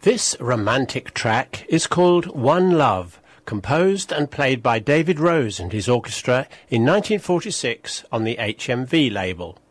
This romantic track is called One Love, composed and played by David Rose and his orchestra in 1946 on the HMV label.